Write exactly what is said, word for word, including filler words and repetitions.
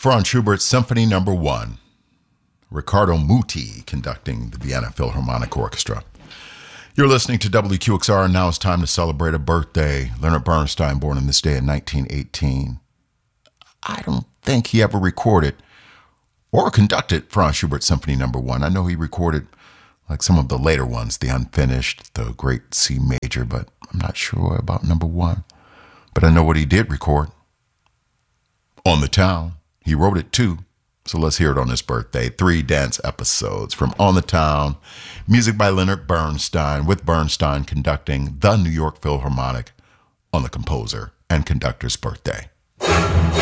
Franz Schubert's Symphony Number One. Riccardo Muti conducting the Vienna Philharmonic Orchestra. You're listening to W Q X R, and now it's time to celebrate a birthday. Leonard Bernstein, born on this day in nineteen eighteen. I don't think he ever recorded or conducted Franz Schubert's Symphony Number One. I know he recorded like some of the later ones, the Unfinished, the Great C Major, but I'm not sure about Number One. But I know what he did record. On the Town. He wrote it too. So let's hear it on his birthday. Three dance episodes from On the Town. Music by Leonard Bernstein, with Bernstein conducting the New York Philharmonic on the composer and conductor's birthday.